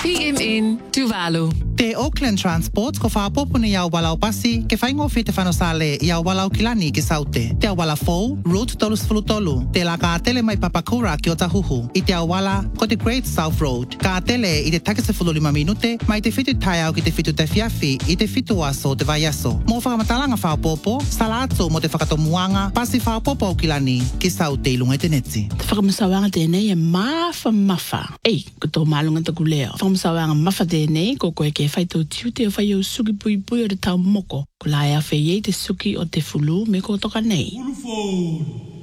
PM in Tuvalu. Te Auckland Transport ko whapopo ni iau walau pasi ke whaingo white whanosale iau walau kilani ki saute. Te wala fou, Route 333. Te la ka tele mai Papakura ki o Tahuhu. I te wala ko te Great South Road. Ka tele i te takese 5 minute mai te fitu tai au ki te fitu te fiafi i te fitu aso te vaiaso. Mo whakamatalanga whapopo, salatu mo te whakatomuanga, pasi whapopo au kilani ki saute i lunga te neti. Te whakamasawanga tēnei e mafa. Ei, ko tō mālunga taku leo. Whakamasawanga mafa tēnei ko koe ke whaitau tiu te whai au suki pui o te tau moko. Ko lai a whei te suki o te fulu me ko toka nei.